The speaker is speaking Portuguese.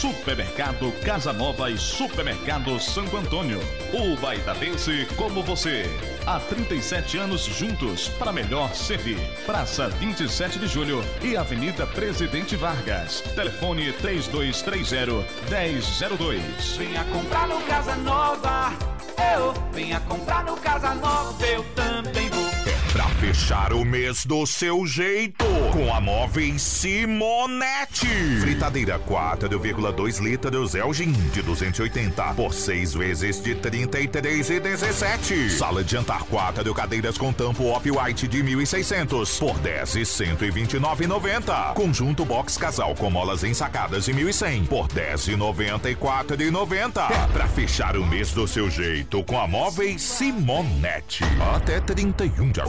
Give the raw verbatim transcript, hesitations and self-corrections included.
Supermercado Casa Nova e Supermercado Santo Antônio. O baitabense como você. Há trinta e sete anos juntos para melhor servir. Praça vinte e sete de Julho e Avenida Presidente Vargas. Telefone três dois três zero, um zero zero dois. Venha comprar no Casa Nova. Eu, venha comprar no Casa Nova. Eu também vou. Pra fechar o mês do seu jeito, com a Móveis Simonetti. Fritadeira quatro vírgula dois litros Elgin de duzentos e oitenta por seis vezes de trinta e três e dezessete. Sala de jantar quatro cadeiras com tampo off-white de mil e seiscentos por dez e cento e vinte e nove e noventa. Conjunto box casal com molas ensacadas de mil e cem por dez e noventa e quatro e noventa. É pra fechar o mês do seu jeito com a Móveis Simonetti. Até trinta e um de agosto.